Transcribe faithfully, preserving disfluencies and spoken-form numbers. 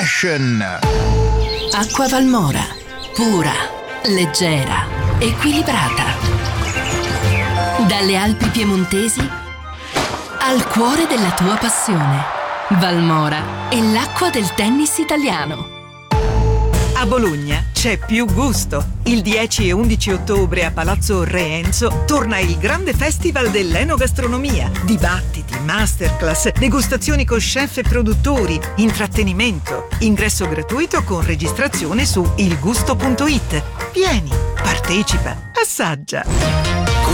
Passion. Acqua Valmora, pura, leggera, equilibrata. Dalle Alpi piemontesi al cuore della tua passione. Valmora è l'acqua del tennis italiano. A Bologna c'è più gusto. Il dieci e undici ottobre a Palazzo Re Enzo torna il grande festival dell'enogastronomia. Dibattiti, masterclass, degustazioni con chef e produttori, intrattenimento. Ingresso gratuito con registrazione su ilgusto punto it. Vieni, partecipa, assaggia.